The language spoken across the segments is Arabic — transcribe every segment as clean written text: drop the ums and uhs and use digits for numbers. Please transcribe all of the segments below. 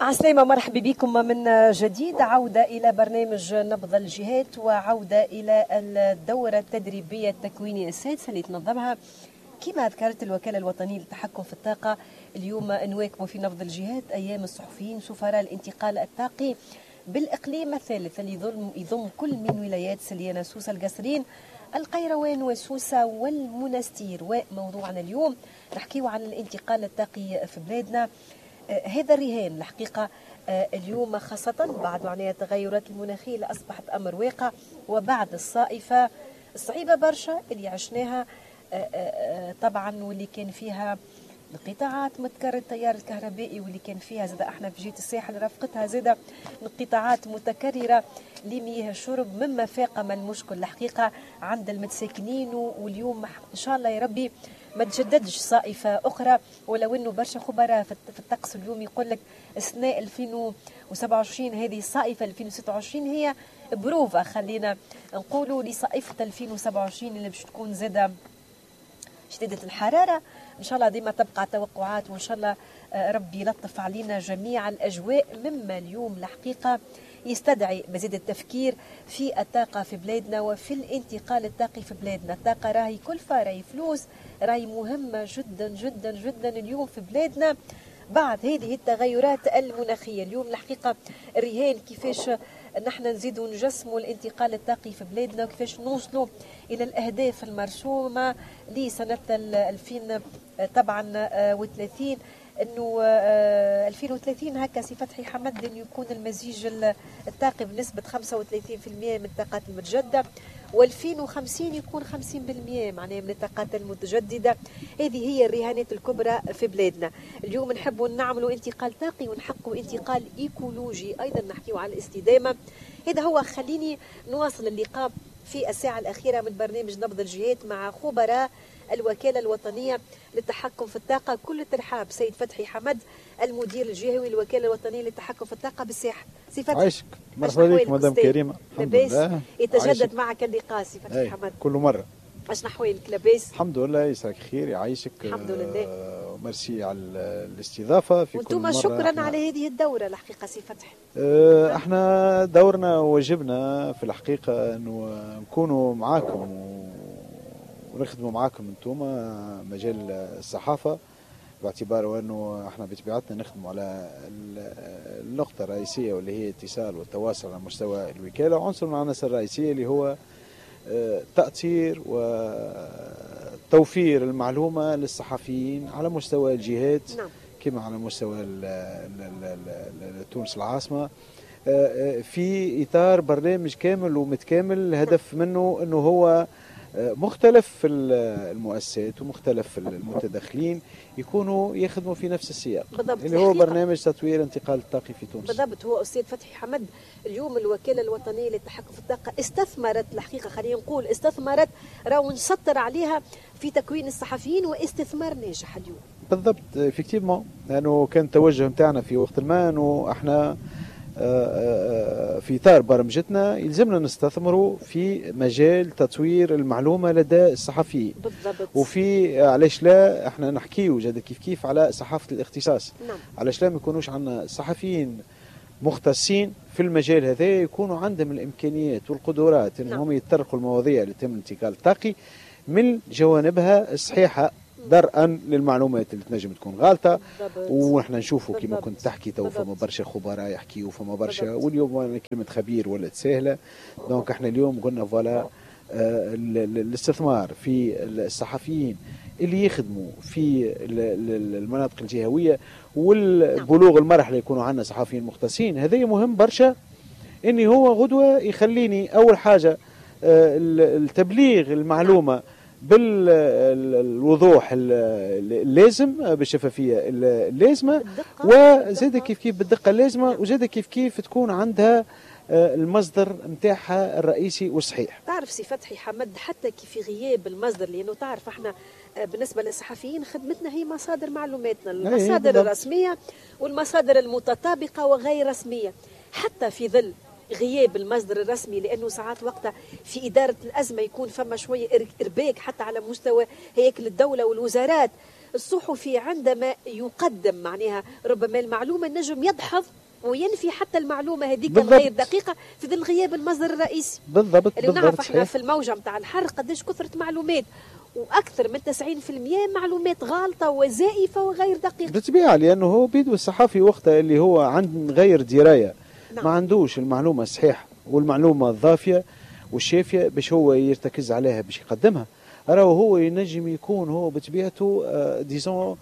عسلامة، مرحبا بكم من جديد. عودة إلى برنامج نبض الجهات وعودة إلى الدورة التدريبية التكوينية السادسة اللي تنظمها كما ذكرت الوكالة الوطنية للتحكم في الطاقة. اليوم نواكبوا في نبض الجهات أيام الصحفيين سفراء الانتقال الطاقي بالإقليم الثالث اللي يضم كل من ولايات سليانة، سوسة، القصرين، القيروان وسوسة والمنستير. وموضوعنا اليوم نحكيه عن الانتقال الطاقي في بلادنا. هذا الرهان الحقيقة اليوم خاصة بعد معناها التغيرات المناخية اللي أصبحت أمر واقع، وبعد الصائفة الصعيبة برشا اللي عشناها طبعا، واللي كان فيها انقطاعات متكررة التيار الكهربائي، واللي كان فيها زاد احنا في جهة الساحل رافقتها زاد انقطاعات متكررة لمياه الشرب، مما فاقم المشكل الحقيقة عند المتساكنين. واليوم ان شاء الله يا ربي ما تجددش صائفة أخرى، ولو أنه برشا خبراء في الطقس اليوم يقول لك أثناء 2027 هذه الصائفة 2026 هي بروفة، خلينا نقولوا لصائفة 2027 اللي باش تكون زادة شديدة الحرارة. إن شاء الله ديما تبقى توقعات، وإن شاء الله ربي يلطف علينا جميع الأجواء، مما اليوم الحقيقة يستدعي مزيد التفكير في الطاقة في بلادنا وفي الانتقال الطاقي في بلادنا. الطاقة راهي كلفة، راهي فلوس، راهي مهمة جدا جدا جدا اليوم في بلادنا بعد هذه التغيرات المناخية. اليوم الحقيقة الرهان كيفاش نحن نزيدوا نجسموا الانتقال الطاقي في بلادنا، وكيفاش نوصلوا إلى الأهداف المرسومة لسنة 2000 طبعا و30، انه 2030 هكا سي فتحي حمد انه يكون المزيج الطاقي بنسبه 35% من الطاقات المتجدده، و2050 يكون 50% معناها من الطاقات المتجدده. هذه هي الرهانات الكبرى في بلادنا. اليوم نحبوا نعملوا انتقال طاقي ونحققوا انتقال ايكولوجي، ايضا نحكيوا على الاستدامه. هذا هو. خليني نواصل اللقاء في الساعه الاخيره من برنامج نبض الجهات مع خبراء الوكالة الوطنية للتحكم في الطاقة. كل الترحاب سيد فتحي حمد، المدير الجهوي للوكالة الوطنية للتحكم في الطاقة بالساحة. سي فتحي عايشك، مرحبا بك مدام كريمة. الحمد لله يتجدد عايشك. معك اللقاء سي فتحي حمد كل مرة. اشنا حوالك؟ لاباس الحمد لله، يسعدك خير، يعيشك. الحمد لله. وميرسي على الاستضافة في كل مرة. شكرا على هذه الدورة الحقيقة سي فتحي. احنا دورنا وواجبنا في الحقيقة انه نكونوا معاكم ونخدموا معاكم انتم مجال الصحافة، باعتبار انه احنا بطبيعتنا نخدموا على النقطة الرئيسية واللي هي الاتصال والتواصل على مستوى الوكالة، وعنصر من العناصر الرئيسية اللي هو تأثير وتوفير المعلومة للصحفيين على مستوى الجهات. نعم. كما على مستوى تونس العاصمة، في إطار برنامج كامل ومتكامل. الهدف منه أنه هو مختلف المؤسسات ومختلف المتدخلين يكونوا يخدموا في نفس السياق، بالضبط. اللي هو برنامج تطوير الانتقال الطاقي في تونس. بالضبط. هو أستاذ فتحي حمد، اليوم الوكالة الوطنية للتحكم في الطاقة استثمرت الحقيقة، خلينا نقول استثمرت، راهو نسطر عليها في تكوين الصحفيين، واستثمار ناجح اليوم. بالضبط، افكتيفمون، لأنه كان التوجه متاعنا في وقت ما أنه احنا في إطار برمجتنا يلزمنا نستثمروا في مجال تطوير المعلومة لدى الصحفيين. بالضبط. وفي علاش لا احنا نحكيو جد كيف على صحافة الاختصاص. نعم. علاش لا ما يكونوش عندنا صحفيين مختصين في المجال هذا، يكونوا عندهم الإمكانيات والقدرات انهم يتطرقوا المواضيع اللي تم الانتقال الطاقي من جوانبها الصحيحة، درءا للمعلومات اللي تنجم تكون غالطه. ونحن نشوفوا كما كنت تحكي تو فما برشا خبراء يحكيوا، فما برشا، واليوم كلمه خبير ولات سهله. دونك احنا اليوم قلنا فوالا الاستثمار في الصحفيين اللي يخدموا في المناطق الجهويه والبلوغ المرحله يكونوا عندنا صحفيين مختصين، هذا مهم برشا. اني هو غدوه يخليني اول حاجه التبليغ المعلومه بالوضوح اللازم، بالشفافية اللازمة، وزاد كيف بالدقة اللازمة، وزاد كيف تكون عندها المصدر متاعها الرئيسي والصحيح. تعرف سي فتحي حمد، حتى في غياب المصدر، لأنه تعرف احنا بالنسبة للصحفيين خدمتنا هي مصادر معلوماتنا، المصادر الرسمية والمصادر المتطابقة وغير رسمية. حتى في ظل غياب المصدر الرسمي، لأنه ساعات وقتها في إدارة الأزمة يكون فما شوية إرباك حتى على مستوى هيكل الدولة والوزارات، الصحفي عندما يقدم معناها ربما المعلومة النجم يدحض وينفي حتى المعلومة هذيك غير دقيقة في ظل غياب المصدر الرئيسي. بالضبط. اللي نعرف احنا في الموجة متاع الحر قداش كثرة معلومات، واكثر من 90% معلومات غالطه وزائفه وغير دقيقه. بالطبيعه، لانه هو بيدو الصحفي وقتها اللي هو عند غير درايه. نعم. ما عندوش المعلومه الصحيحه والمعلومه الضافيه والشافيه باش هو يرتكز عليها باش يقدمها. راهو هو ينجم يكون هو بطبيعته ديزون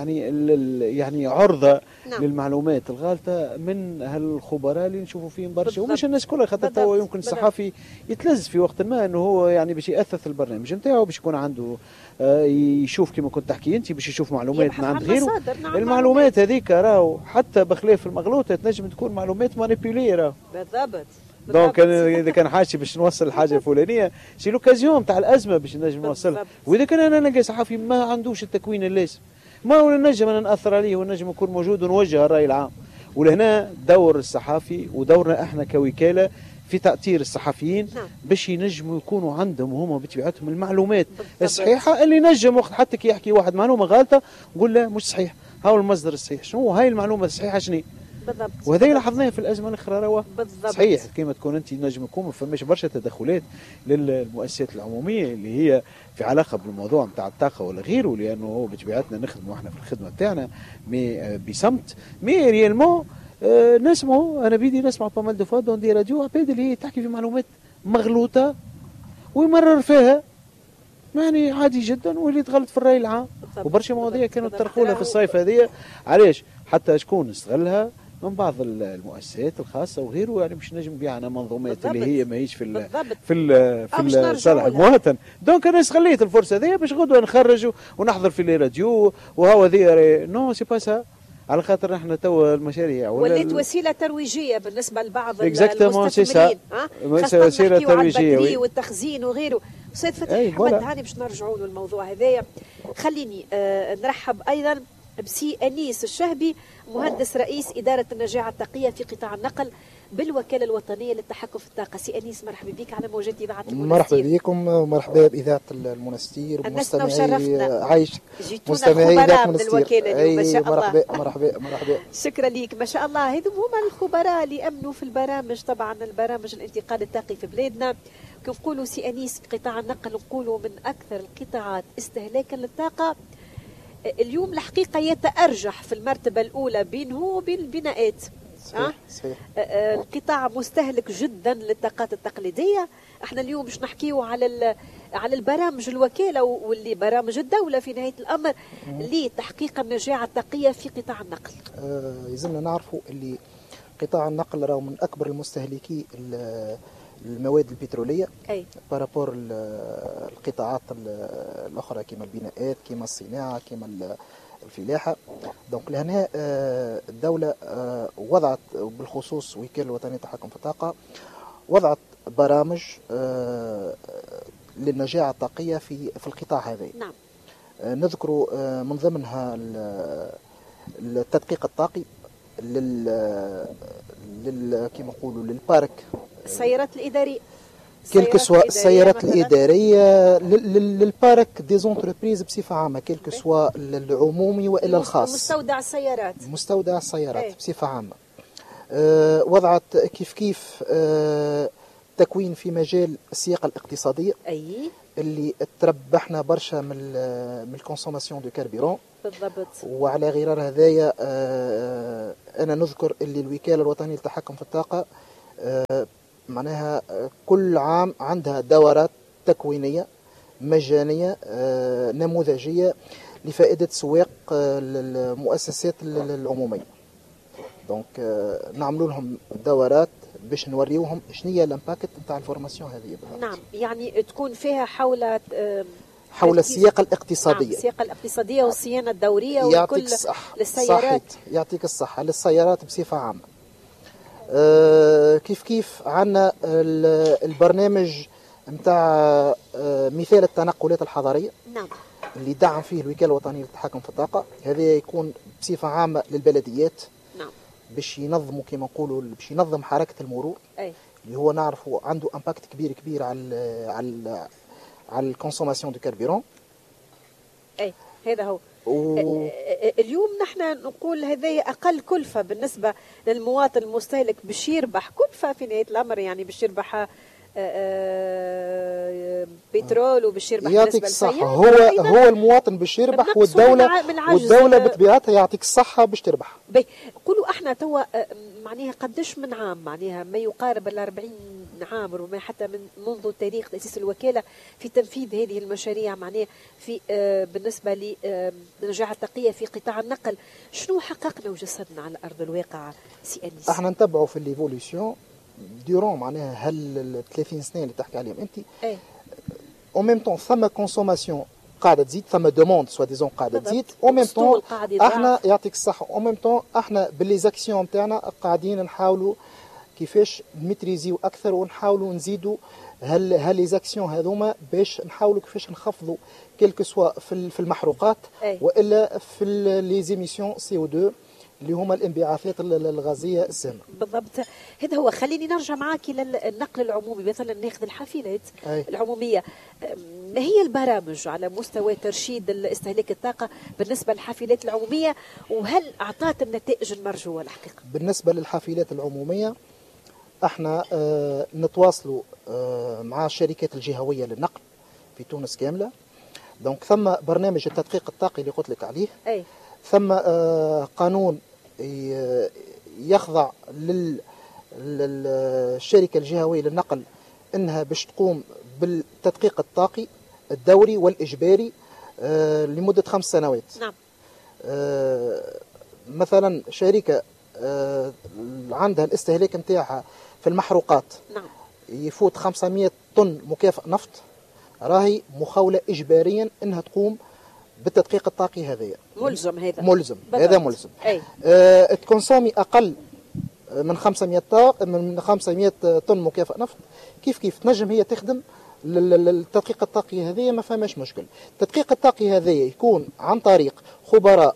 يعني عرضه نعم. للمعلومات الغالطه من هالخبراء اللي نشوفوا فيهم برشا، ومش الناس كلها، خاطر هو يمكن الصحفي يتلز في وقت ما انه هو يعني باش ياثث البرنامج نتاعو، باش يكون عنده يشوف كما كنت تحكي انت، باش يشوف معلومات من عند غيره. نعم. المعلومات هذيك راهو حتى بخلاف المغلوطه تنجم تكون معلومات مانيبيولي راهو. بالضبط. دونك اذا كان حاجتي باش نوصل الحاجه الفلانيه سي لوكازيون تاع الازمه باش نجم نوصلها. واذا كان انا نلقى صحفي ما عندوش التكوين اللازم، ما هو نجم انا ناثر عليه ونجم يكون موجود ونوجه الراي العام. ولهنا دور الصحافي ودورنا احنا كوكاله في تاثير الصحفيين. نعم. باش ينجموا يكونوا عندهم هما بطبيعتهم المعلومات الصحيحه اللي نجم وقت حتى كي يحكي واحد معلومه غلطه نقول له مش صحيح، هاو المصدر الصحيح شنو هاي المعلومه الصحيحه شنو. بالضبط. وهذا لاحظناه في الازمه الاخرى راه بالضبط. صحيح كما تكون انت نجم يكون ما فماش برشا تدخلات للمؤسسات العموميه اللي هي في علاقه بالموضوع نتاع الطاقه ولا غيره، لانه هو بطبيعتنا نخدموا احنا في الخدمه نتاعنا مي بصمت مي ريالمون. نسمعوا انا بيدي نسمع بامال دو فوا دون دي راديو عباد اللي هي تحكي في معلومات مغلوطه ويمرر فيها يعني عادي جدا واللي تغلط في الراي العام. وبرشا مواضيع كانوا يطرحوا في الصيف هذه. علاش؟ حتى شكون استغلها من بعض المؤسسات الخاصه وغيره، يعني باش نجم بها انا منظومات اللي هي ماهيش في صالح المواطن. دونك انا استغليت الفرصه هذه باش غدوه نخرج ونحضر في لي راديو وهو ذي نو سي با سا، على خاطر احنا توا المشاريع ولات وسيله ترويجيه بالنسبه لبعض المستثمرين. وسيله ترويجيه والتخزين وغيره. استاذ فتحي محمد هاني باش نرجعوا للموضوع هذايا. خليني نرحب ايضا بسي انيس الشهبي، مهندس رئيس اداره النجاعه التقيه في قطاع النقل بالوكاله الوطنيه للتحكم في الطاقه. سي انيس مرحبا بك على موجات اذاعه المنستير. مرحبا بكم ومرحبا باذاعه المنستير ومستمعي عايش مستمعي اذاعه الوكاله. ما شاء الله. مرحبا شكرا لك. ما شاء الله هذم هما الخبراء اللي امنوا في البرامج، طبعا البرامج الانتقال الطاقي في بلادنا. كيف نقولوا سي انيس في قطاع النقل نقولوا من اكثر القطاعات استهلاكا للطاقه اليوم الحقيقه يتأرجح في المرتبه الاولى بينه وبين البناءات. صحيح. القطاع مستهلك جدا للطاقات التقليديه. احنا اليوم باش نحكيو على البرامج الوكاله واللي برامج الدوله في نهايه الامر لتحقيق النجاعه الطاقيه في قطاع النقل. يلزمنا نعرفوا اللي قطاع النقل راهو من اكبر المستهلكي المواد البتروليه بارابور القطاعات الاخرى كما البناءات كما الصناعه كما الفلاحه. دونك لهنا الدوله وضعت بالخصوص وكاله الوطنيه للتحكم في الطاقه وضعت برامج للنجاعه الطاقيه في القطاع هذا. نعم. نذكر من ضمنها التدقيق الطاقي كما نقولوا للبارك، السيارات الاداريه، كيلكو سوا السيارات الاداريه للبارك دي زونتربريز بصفه عامه، كيلكو سوا العمومي والا الخاص. مستودع السيارات بصفه عامه. وضعت كيف تكوين في مجال السياقه الاقتصاديه اللي تربحنا برشا من الكونسوماسيون دو كاربيرون. بالضبط. وعلى غرار هذايا انا نذكر اللي الوكاله الوطنيه للتحكم في الطاقه معناها كل عام عندها دورات تكوينيه مجانيه نموذجيه لفائده سواق المؤسسات العموميه. دونك نعملوا لهم دورات باش نوريوهم شنو هي الامباكت نتاع الفورماسيون هذه. نعم، يعني تكون فيها حول السياقه الاقتصاديه. نعم، السياقه الاقتصاديه والصيانه الدوريه وكل للسيارات. يعطيك الصحه للسيارات بصفه عامه. كيف عندنا البرنامج نتاع مثال التنقلات الحضريه. نعم. اللي دعم فيه الوكاله الوطنيه للتحكم في الطاقه. هذا يكون بصفه عامه للبلديات. نعم. باش ينظموا كما نقولوا باش ينظم حركه المرور. اللي هو نعرفوا عنده امباكت كبير على الكونسوماسيون دو كاربيرون. هذا هو. اليوم نحن نقول هذه أقل كلفة بالنسبة للمواطن المستهلك باش يربح كلفة في نهاية الأمر، يعني باش يربح بترول وباش يربح. يعطيك الصحة، هو المواطن باش يربح، والدولة بطبيعتها يعطيك الصحة باش تربح. قولوا احنا توا معناها قداش من عام، معناها ما يقارب 40 عام ربما حتى منذ تاريخ تأسيس الوكالة في تنفيذ هذه المشاريع، معناها في بالنسبة للنجاح التقية في قطاع النقل. شنو حققنا وجسدنا على أرض الواقع سي أنيس؟ احنا نتبعوا في الايفوليسيون ديورون معناها هال 30 سنة اللي تحكي عليهم انت. او ميم طون ثم كونسوماسيون قاعده تزيد، ثم دوموند سوا ديزون قاعده تزيد، او ميم طون احنا يعطيك الصحه، او ميم طون احنا بالليزاكسيون نتاعنا قاعدين نحاولوا كيفاش نميتريزيو اكثر ونحاولوا نزيدوا هالليزاكسيون هذوما باش نحاولوا كيفاش نخفضوا كلك سوا في المحروقات والا في لي زيميسيون CO2 اللي هما الانبعاثات الغازيه السامه. بالضبط، هذا هو. خليني نرجع معك الى النقل العمومي، مثلا ناخذ الحافلات العموميه. ما هي البرامج على مستوى ترشيد استهلاك الطاقه بالنسبه للحافلات العموميه، وهل اعطت النتائج المرجوه الحقيقه؟ بالنسبه للحافلات العموميه احنا نتواصلوا مع الشركات الجهويه للنقل في تونس كامله. دونك ثم برنامج التدقيق الطاقي اللي قلت لك عليه، ثم قانون يخضع للشركة الجهوية للنقل انها باش تقوم بالتدقيق الطاقي الدوري والإجباري لمدة 5 سنوات. نعم. مثلا شركة عندها الاستهلاك نتاعها في المحروقات نعم يفوت 500 طن مكافأ نفط، راهي مخولة إجباريا انها تقوم بالتدقيق الطاقي هذايا. ملزم هذا. ملزم بالضبط. هذا ملزم. تكونسومي اقل من 500 طن مكافأ نفط، كيف تنجم هي تخدم التدقيق الطاقي هذايا، ما فماش مشكل. التدقيق الطاقي هذايا يكون عن طريق خبراء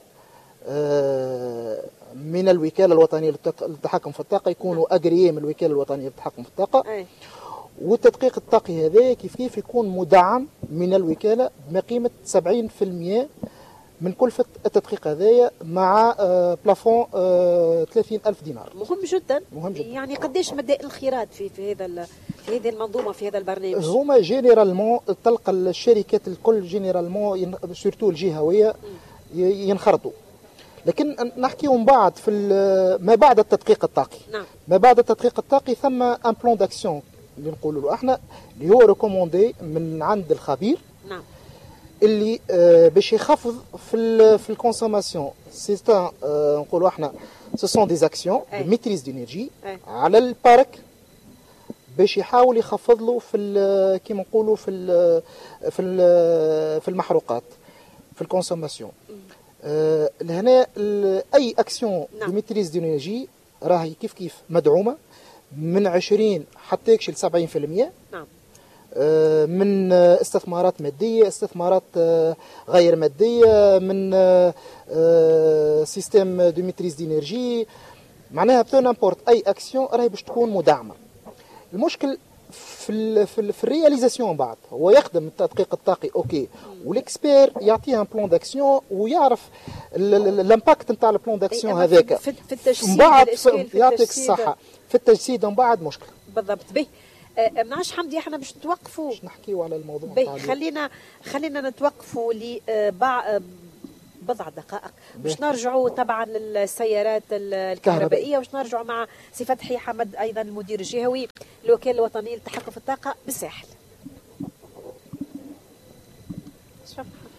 من الوكالة الوطنية للتحكم في الطاقة، يكونوا أجريين من الوكالة الوطنية للتحكم في الطاقة. والتدقيق الطاقي هذا كيف يكون مدعم من الوكالة بقيمة 70% من كلفة التدقيق هذايا، مع بلافون 30,000 دينار. مهم جدا. مهم جدا. يعني قديش مدى الخيرات في هذه المنظومة، في هذا البرنامج؟ هما جينيرالمون تلقى الشركات الكل جينيرالمون سورتو الجهوية ينخرطوا، لكن نحكيو من بعد في ما بعد التدقيق الطاقي. نعم. ما بعد التدقيق الطاقي ثم ان بلان داكسيون اللي نقولوا له احنا، اللي هو ريكوموندي من عند الخبير. نعم. اللي باش يخفض في الكونسوماسيون. سي نقولوا احنا سو سون دي اكسيون دو ميتريز دينيرجي على البارك، باش يحاول يخفض له في كيما نقولوا في المحروقات، في الكونسوماسيون. لهنا اي اكسيون دو ميتريز دينيرجي راهي كيف مدعومه من 20 حتى يكشل 70%. نعم. من استثمارات مادية، استثمارات غير مادية، من سيستم دو ميتريز دينيرجي، معناها بتو نامبورت اي اكسيون راهي باش تكون مدعمة. المشكل في الرياليزاسيون بعد، هو يخدم التدقيق الطاقي اوكي، والاكسبير يعطيه ان بلان داكسيون ويعرف الامباكت نتاع البلان داكسيون هذاك في التجسيد. من بعد يعطيك الصحة في التجسيد من بعد مشكل. بالضبط. به معاش حمدي، احنا باش نتوقفوا، باش نحكيوا على الموضوع. خلينا نتوقفوا بضع دقائق باش نرجعوا طبعا للسيارات الكهربائيه، باش نرجعوا مع سي فتحي حمد ايضا المدير الجهوي للوكاله الوطنيه للتحكم في الطاقه بالساحل.